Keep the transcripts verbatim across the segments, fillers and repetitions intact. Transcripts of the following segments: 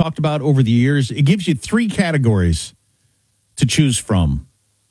talked about over the years. It gives you three categories to choose from.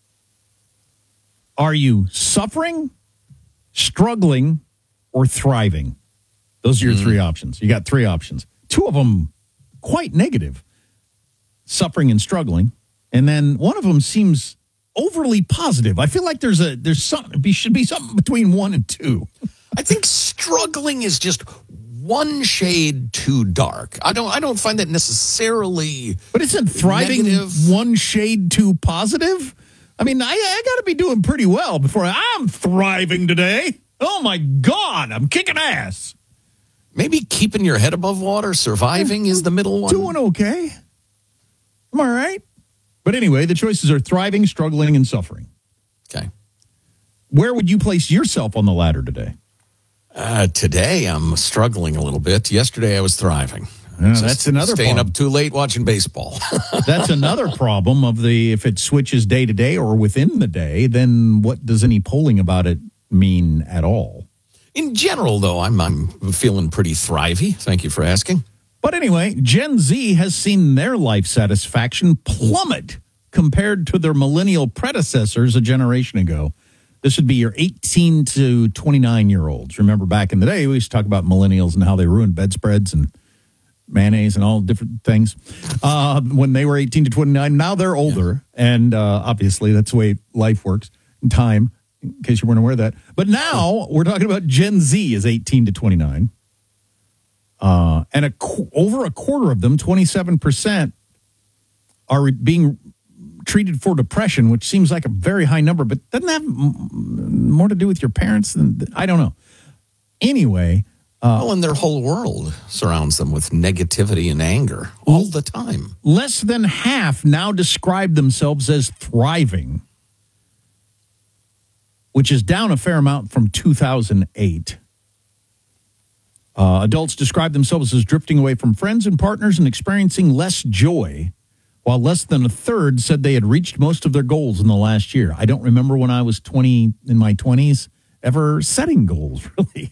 Are you suffering, struggling, or thriving? Those are your mm. three options. You got three options. Two of them quite negative, suffering and struggling. And then one of them seems overly positive. I feel like there's a there's something should be something between one and two. I think struggling is just one shade too dark. I don't I don't find that necessarily. But isn't thriving negative. One shade too positive? I mean, I, I got to be doing pretty well before I, I'm thriving today. Oh my God, I'm kicking ass. Maybe keeping your head above water, surviving is the middle one. Doing okay. I'm all right. But anyway, the choices are thriving, struggling, and suffering. Okay. Where would you place yourself on the ladder today? Uh, today, I'm struggling a little bit. Yesterday, I was thriving. Uh, that's another staying problem. up too late watching baseball. That's another problem of the if it switches day to day or within the day, then what does any polling about it mean at all? In general, though, I'm I'm feeling pretty thrivey. Thank you for asking. But anyway, Gen Z has seen their life satisfaction plummet compared to their millennial predecessors a generation ago. This would be your eighteen to twenty-nine-year-olds. Remember back in the day, we used to talk about millennials and how they ruined bedspreads and mayonnaise and all different things uh, when they were eighteen to twenty-nine. Now they're older, and uh, obviously that's the way life works in time, in case you weren't aware of that. But now we're talking about Gen Z is eighteen to twenty-nine. Uh, and a, over a quarter of them, twenty-seven percent, are re- being treated for depression, which seems like a very high number, but doesn't that have m- more to do with your parents than, I don't know. Anyway. Uh, well, and their whole world surrounds them with negativity and anger all the time. Less than half now describe themselves as thriving, which is down a fair amount from two thousand eight. Uh, adults describe themselves as drifting away from friends and partners and experiencing less joy, while less than a third said they had reached most of their goals in the last year. I don't remember when I was twenty in my twenties ever setting goals, really.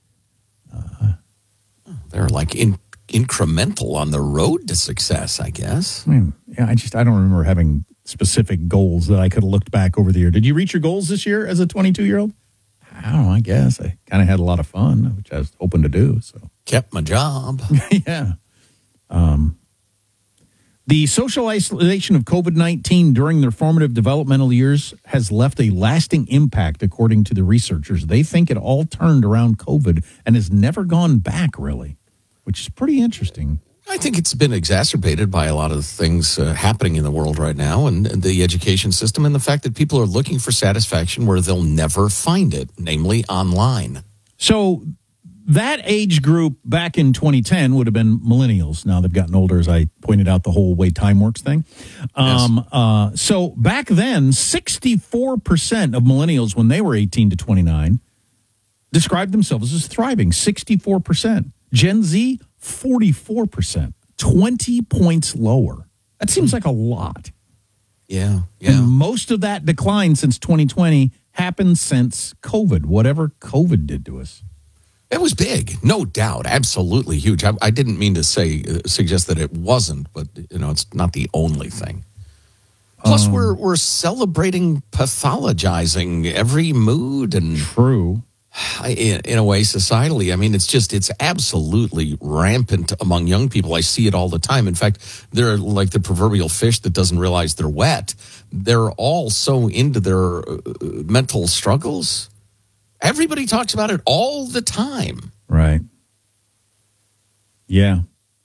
Uh, They're like in, incremental on the road to success, I guess. I mean, yeah, I just I don't remember having specific goals that I could have looked back over the year. Did you reach your goals this year as a twenty-two-year-old? I don't know, I guess. I kind of had a lot of fun, which I was hoping to do. So kept my job. yeah. Um, the social isolation of COVID nineteen during their formative developmental years has left a lasting impact, according to the researchers. They think it all turned around COVID and has never gone back, really, which is pretty interesting. I think it's been exacerbated by a lot of things uh, happening in the world right now, and, and the education system, and the fact that people are looking for satisfaction where they'll never find it, namely online. So that age group back in twenty ten would have been millennials. Now they've gotten older, as I pointed out, the whole way time works thing. Um, yes. uh, so back then, sixty-four percent of millennials, when they were eighteen to twenty-nine, described themselves as thriving. sixty-four percent. Gen Z, forty-four percent, twenty points lower. That seems like a lot. Yeah, yeah. And most of that decline since twenty twenty happened since COVID, whatever COVID did to us. It was big, no doubt, absolutely huge. I, I didn't mean to say uh, suggest that it wasn't, but you know, it's not the only thing. Plus, um, we're we're celebrating pathologizing every mood and true. In, in a way, societally, I mean, it's just, it's absolutely rampant among young people. I see it all the time. In fact, they're like the proverbial fish that doesn't realize they're wet. They're all so into their uh, mental struggles. Everybody talks about it all the time. Right. Yeah.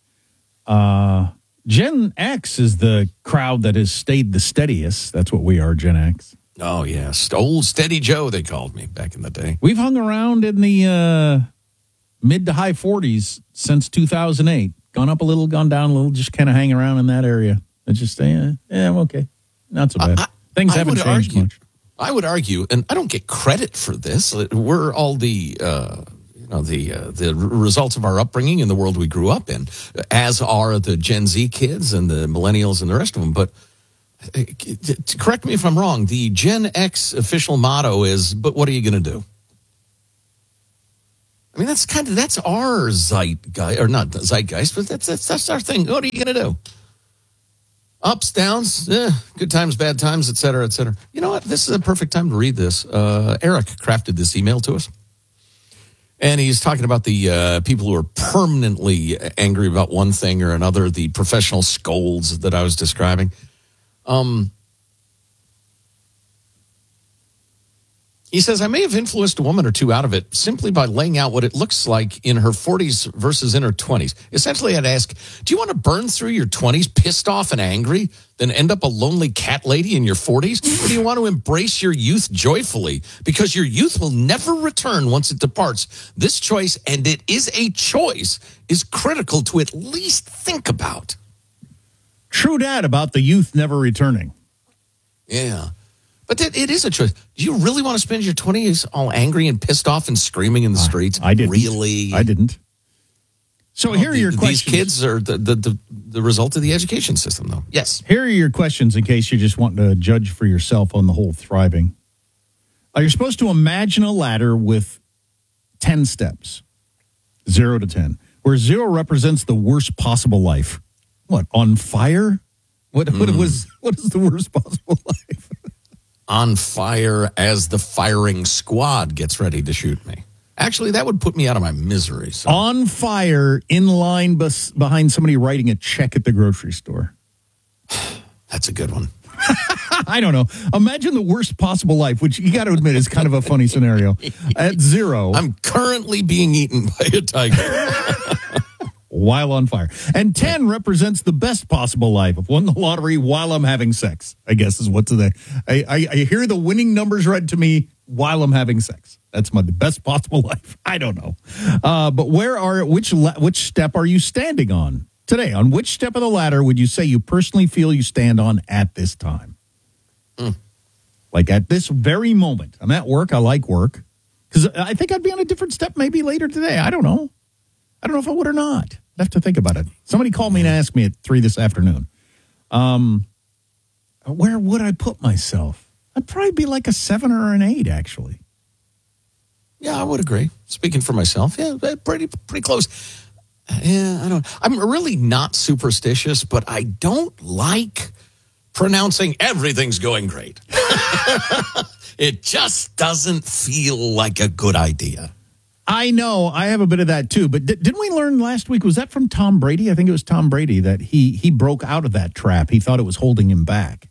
Uh, Gen X is the crowd that has stayed the steadiest. That's what we are, Gen X. Oh, yes. Old Steady Joe, they called me back in the day. We've hung around in the uh, mid to high forties since two thousand eight. Gone up a little, gone down a little, just kind of hang around in that area. It's just, yeah, yeah, I'm okay. Not so bad. I, Things I haven't changed argue, much. I would argue, and I don't get credit for this, we're all the, uh, you know, the, uh, the results of our upbringing in the world we grew up in, as are the Gen Z kids and the millennials and the rest of them. But correct me if I'm wrong, the Gen X official motto is, but what are you going to do? I mean, that's kind of, that's our zeitgeist, or not zeitgeist, but that's, that's, that's our thing. What are you going to do? Ups, downs, eh, good times, bad times, et cetera, et cetera. You know what? This is a perfect time to read this. Uh, Eric crafted this email to us. And he's talking about the uh, people who are permanently angry about one thing or another, the professional scolds that I was describing. Um, he says, I may have influenced a woman or two out of it simply by laying out what it looks like in her forties versus in her twenties. Essentially, I'd ask, do you want to burn through your twenties pissed off and angry, then end up a lonely cat lady in your forties? Or do you want to embrace your youth joyfully? Because your youth will never return once it departs. This choice, and it is a choice, is critical to at least think about. True dat about the youth never returning. Yeah. But it, it is a choice. Do you really want to spend your twenties all angry and pissed off and screaming in the streets? I, I didn't. Really? I didn't. So well, here are the, your questions. These kids are the, the, the, the result of the education system, though. Yes. Here are your questions in case you're just wanting to judge for yourself on the whole thriving. Uh, you're supposed to imagine a ladder with ten steps, zero to ten, where zero represents the worst possible life. What, on fire? What, mm. what, was, what is the worst possible life? On fire as the firing squad gets ready to shoot me. Actually, that would put me out of my misery. So. On fire in line bes- behind somebody writing a check at the grocery store. That's a good one. I don't know. Imagine the worst possible life, which you got to admit is kind of a funny scenario. At zero. I'm currently being eaten by a tiger. While on fire. And ten represents the best possible life. I've won the lottery while I'm having sex, I guess is what's the... I, I, I hear the winning numbers read to me while I'm having sex. That's my the best possible life. I don't know. Uh, but where are... Which which step are you standing on today? On which step of the ladder would you say you personally feel you stand on at this time? Mm. Like at this very moment. I'm at work. I like work. Because I think I'd be on a different step maybe later today. I don't know. I don't know if I would or not. I have to think about it. Somebody called me and asked me at three this afternoon. Um, where would I put myself? I'd probably be like a seven or an eight, actually. Yeah, I would agree. Speaking for myself, yeah, pretty pretty close. Yeah, I don't. I'm really not superstitious, but I don't like pronouncing everything's going great. It just doesn't feel like a good idea. I know. I have a bit of that, too. But d- didn't we learn last week, was that from Tom Brady? I think it was Tom Brady that he he broke out of that trap. He thought it was holding him back.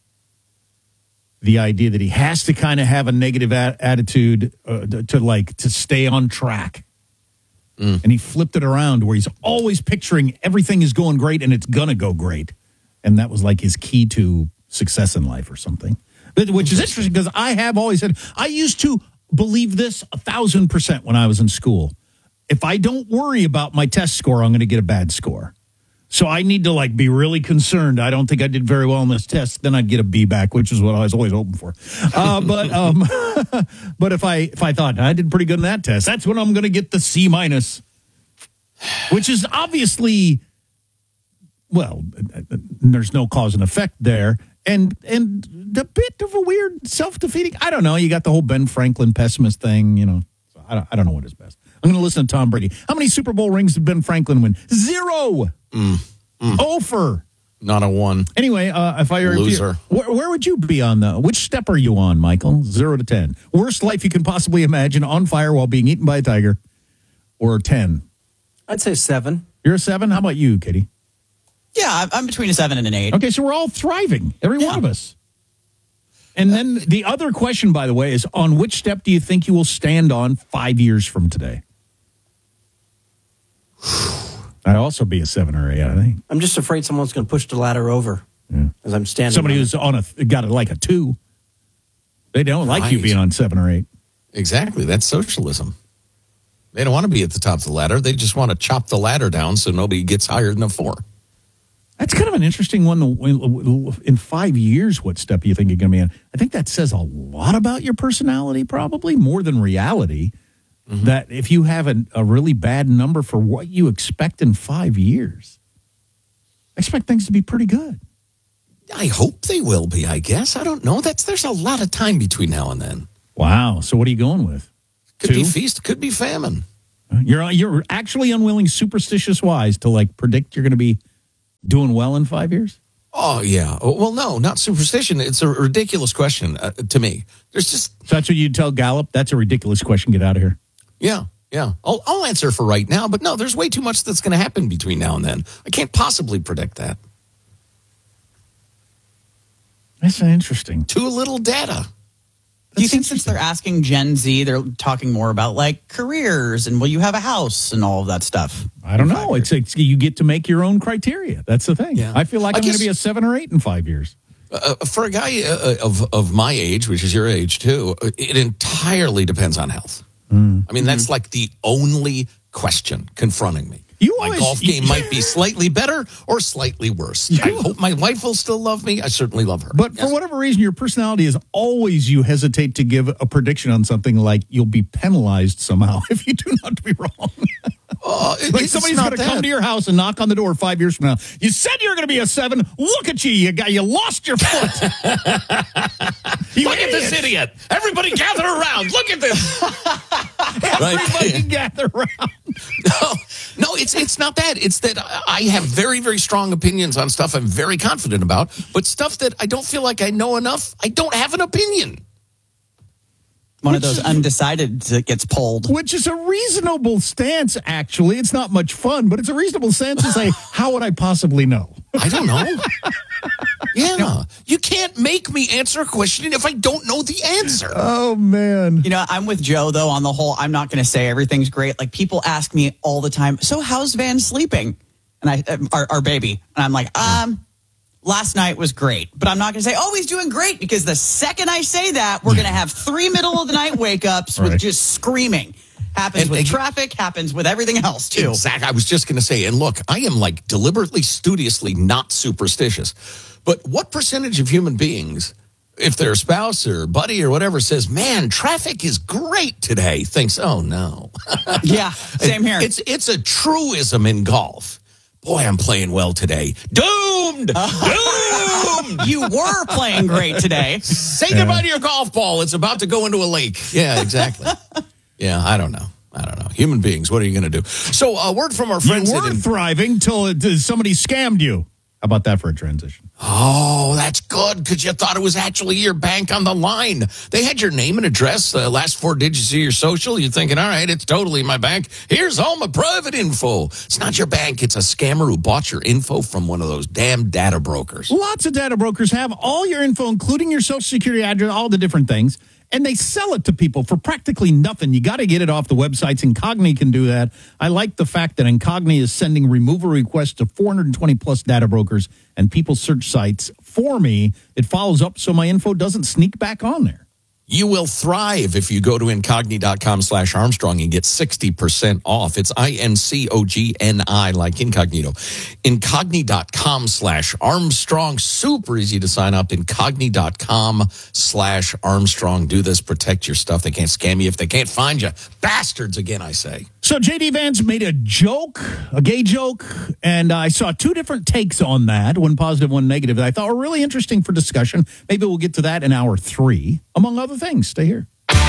The idea that he has to kind of have a negative a- attitude uh, to, to, like, to stay on track. Mm. And he flipped it around where he's always picturing everything is going great and it's going to go great. And that was like his key to success in life or something. But, which is interesting because I have always said, I used to believe this a thousand percent when I was in school. If I don't worry about my test score, I'm going to get a bad score. So I need to like be really concerned. I don't think I did very well on this test. Then I'd get a B back, which is what I was always hoping for. Uh, but um, but if I if I thought I did pretty good in that test, that's when I'm going to get the C minus, which is obviously, well, there's no cause and effect there. And and a bit of a weird self-defeating. I don't know. You got the whole Ben Franklin pessimist thing, you know. So I don't, I don't know what is best. I'm going to listen to Tom Brady. How many Super Bowl rings did Ben Franklin win? Zero. Mm, mm. Ofer. Not a one. Anyway, uh, if I were loser, where, where would you be on the? Which step are you on, Michael? Zero to ten. Worst life you can possibly imagine: on fire while being eaten by a tiger, or ten. I'd say seven. You're a seven. How about you, Kitty? Yeah, I'm between a seven and an eight. Okay, so we're all thriving, every yeah. one of us. And then the other question, by the way, is on which step do you think you will stand on five years from today? I'd also be a seven or eight, I think. I'm just afraid someone's going to push the ladder over yeah. as I'm standing. Somebody on who's it. on a got it like a two. They don't right. like you being on seven or eight. Exactly. That's socialism. They don't want to be at the top of the ladder. They just want to chop the ladder down so nobody gets higher than a four. That's kind of an interesting one. In five years, what step do you think you're going to be in? I think that says a lot about your personality, probably, more than reality. Mm-hmm. That if you have a, a really bad number for what you expect in five years, I expect things to be pretty good. I hope they will be, I guess. I don't know. That's There's a lot of time between now and then. Wow. So what are you going with? Could Two? be feast, could be famine. You're you're actually unwilling, superstitious wise, to like predict you're going to be doing well in five years? Oh, yeah. Well, no, not superstition. It's a ridiculous question uh, to me. There's just... So that's what you tell Gallup? That's a ridiculous question. Get out of here. Yeah, yeah. I'll, I'll answer for right now, but no, there's way too much that's going to happen between now and then. I can't possibly predict that. That's interesting. Too little data. Do you think since they're asking Gen Z, they're talking more about like careers and will you have a house and all of that stuff? I don't know. It's, it's you get to make your own criteria. That's the thing. Yeah. I feel like I I'm going to guess- be a seven or eight in five years. Uh, for a guy uh, of of my age, which is your age too, it entirely depends on health. Mm. I mean, that's like the only question confronting me. You my always- golf game you- might be slightly better or slightly worse. I hope my wife will still love me. I certainly love her. But Yes. for whatever reason, your personality is always you hesitate to give a prediction on something like you'll be penalized somehow if you do not be wrong. Uh, it- Like it's somebody's not going to that. come to your house and knock on the door five years from now. You said you were going to be a seven. Look at you. You got you lost your foot. You Look at this idiot. Everybody gather around. Look at this. Everybody gather around. No, no, it's it's not that. It's that I have very, very strong opinions on stuff I'm very confident about, but stuff that I don't feel like I know enough, I don't have an opinion. One Which of those is- undecided that gets pulled. Which is a reasonable stance, actually. It's not much fun, but it's a reasonable stance to say, how would I possibly know? I don't know. Yeah. You can't make me answer a question if I don't know the answer. Oh, man. You know, I'm with Joe, though, on the whole, I'm not going to say everything's great. Like, people ask me all the time, so how's Van sleeping? And I, uh, our, our baby. And I'm like, um, last night was great. But I'm not going to say, oh, he's doing great, because the second I say that, we're going to have three middle of the night wake ups Right. with just screaming. Happens And- with and- traffic, happens with everything else, too. Exactly. I was just going to say, and look, I am like deliberately, studiously not superstitious. But what percentage of human beings, if their spouse or buddy or whatever says, man, traffic is great today, thinks, oh, no. Yeah, same here. It's, it's a truism in golf. Boy, I'm playing well today. Doomed! Doomed! You were playing great today. Say goodbye to your golf ball. It's about to go into a lake. Yeah, exactly. Yeah, I don't know. I don't know. Human beings, what are you going to do? So, a word from our friends. You at were In- thriving till it, uh, somebody scammed you. How about that for a transition? Oh, that's good, because you thought it was actually your bank on the line. They had your name and address, the last four digits of your social. You're thinking, all right, it's totally my bank. Here's all my private info. It's not your bank. It's a scammer who bought your info from one of those damn data brokers. Lots of data brokers have all your info, including your social security address, all the different things, and they sell it to people for practically nothing. You got to get it off the websites. Incogni can do that. I like the fact that Incogni is sending removal requests to four hundred twenty plus data brokers and people search sites for me. It follows up so my info doesn't sneak back on there. You will thrive if you go to incogni.com slash Armstrong and get sixty percent off. It's I N C O G N I, like incognito. Incogni.com slash Armstrong. Super easy to sign up. Incogni.com slash Armstrong. Do this. Protect your stuff. They can't scam you if they can't find you. Bastards, again, I say. So J D Vance made a joke, a gay joke, and I saw two different takes on that, one positive, one negative, that I thought were really interesting for discussion. Maybe we'll get to that in hour three, among other things. Stay here.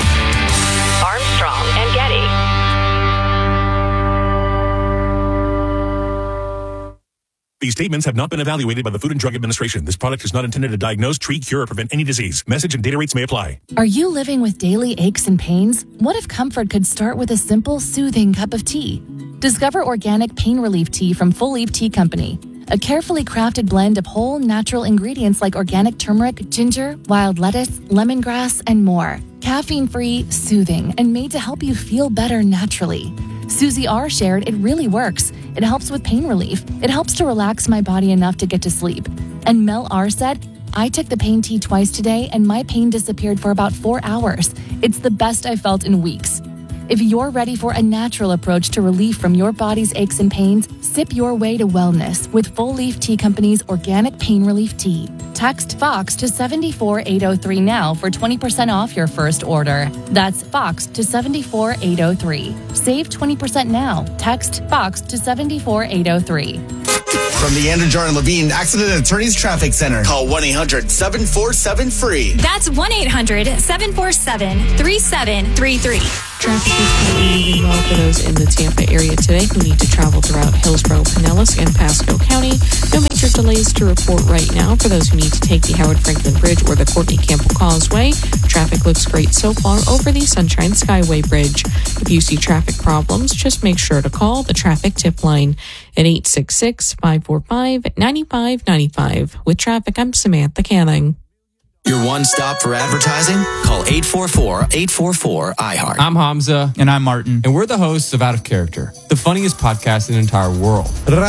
Armstrong and Getty. These statements have not been evaluated by the Food and Drug Administration. This product is not intended to diagnose, treat, cure, or prevent any disease. Message and data rates may apply. Are you living with daily aches and pains? What if comfort could start with a simple, soothing cup of tea? Discover organic pain relief tea from Full Leaf Tea Company. A carefully crafted blend of whole, natural ingredients like organic turmeric, ginger, wild lettuce, lemongrass, and more. Caffeine-free, soothing, and made to help you feel better naturally. Susie R. shared it really works. It helps with pain relief. It helps to relax my body enough to get to sleep. And Mel R. said, I took the pain tea twice today and my pain disappeared for about four hours. It's the best I felt in weeks. If you're ready for a natural approach to relief from your body's aches and pains, sip your way to wellness with Full Leaf Tea Company's organic pain relief tea. Text FOX to seven four eight oh three now for twenty percent off your first order. That's FOX to seven four eight oh three. Save twenty percent now. Text FOX to seven four eight oh three. From the Andrew Jordan Levine Accident Attorneys Traffic Center. Call one eight hundred seven four seven free. That's one eight hundred seven four seven three seven three three. Traffic is currently moving well for those in the Tampa area today who need to travel throughout Hillsborough, Pinellas, and Pasco County. No major delays to report right now for those who need to take the Howard Franklin Bridge or the Courtney Campbell Causeway. Traffic looks great so far over the Sunshine Skyway Bridge. If you see traffic problems, just make sure to call the traffic tip line at eight six six, five four five, nine five nine five. With traffic, I'm Samantha Canning. Your one stop for advertising? Call eight four four, eight four four, I heart. I'm Hamza. And I'm Martin. And we're the hosts of Out of Character, the funniest podcast in the entire world.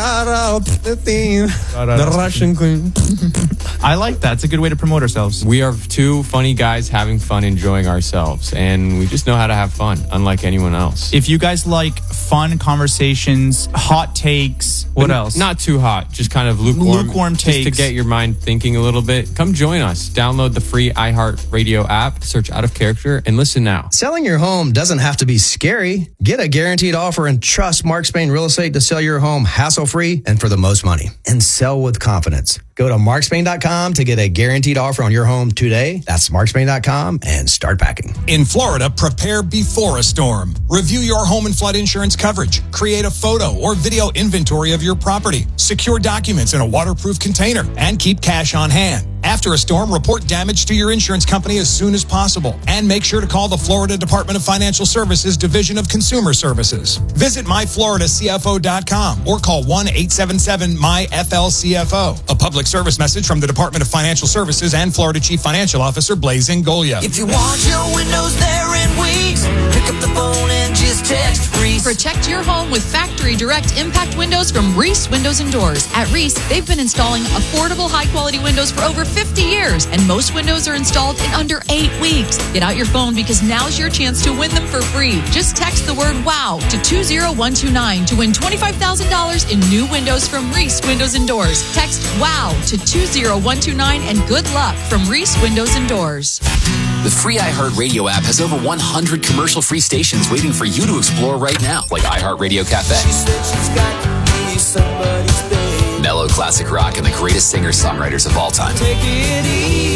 The Russian queen. I like that. It's a good way to promote ourselves. We are two funny guys having fun, enjoying ourselves, and we just know how to have fun, unlike anyone else. If you guys like fun conversations, hot takes, what But else? Not too hot, just kind of lukewarm. Lukewarm just takes. to get your mind thinking a little bit. Come join us. Download the free iHeartRadio app, search Out of Character, and listen now. Selling your home doesn't have to be scary. Get a guaranteed offer and trust Mark Spain Real Estate to sell your home hassle-free and for the most money. And sell with confidence. Go to mark spain dot com to get a guaranteed offer on your home today. That's mark spain dot com and start packing. In Florida, prepare before a storm. Review your home and flood insurance coverage. Create a photo or video inventory of your property. Secure documents in a waterproof container and keep cash on hand. After a storm, report damage to your insurance company as soon as possible. And make sure to call the Florida Department of Financial Services Division of Consumer Services. Visit my florida c f o dot com or call one eight seven seven M Y F L C F O. A public service message from the Department of Financial Services and Florida Chief Financial Officer Blaise Ngolia. If you want your windows there in weeks, pick up the phone and just text Reese. Protect your home with factory direct impact windows from Reese Windows and Doors. At Reese, they've been installing affordable, high-quality windows for over fifty years, and most windows are installed in under eight weeks. Get out your phone because now's your chance to win them for free. Just text the word WOW to two zero one two nine to win twenty-five thousand dollars in new windows from Reese Windows and Doors. Text WOW to two zero one two nine and good luck from Reese Windows and Doors. The free iHeartRadio app has over one hundred commercial-free stations waiting for you to explore right now, like iHeartRadio Cafe, mellow classic rock, and the greatest singer-songwriters of all time. Take it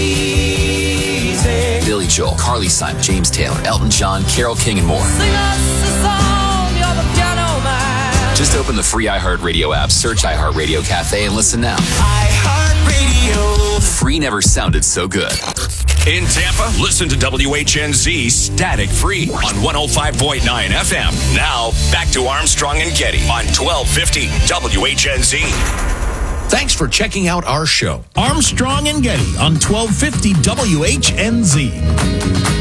easy. Billy Joel, Carly Simon, James Taylor, Elton John, Carole King, and more. Sing us a song, you're the piano man. Just open the free iHeartRadio app, search iHeartRadio Cafe, and listen now. iHeartRadio. Free never sounded so good. In Tampa, listen to W H N Z static free on one oh five point nine F M. Now, back to Armstrong and Getty on twelve fifty W H N Z. Thanks for checking out our show. Armstrong and Getty on twelve fifty W H N Z.